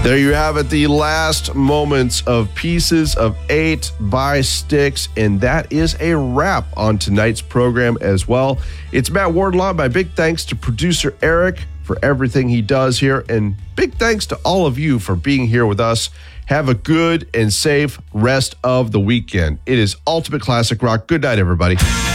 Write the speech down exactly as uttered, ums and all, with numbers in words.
There you have it, the last moments of Pieces of Eight by Styx, and that is a wrap on tonight's program as well. It's Matt Wardlaw. My big thanks to producer Eric for everything he does here, and big thanks to all of you for being here with us. Have a good and safe rest of the weekend. It is Ultimate Classic Rock. Good night, everybody.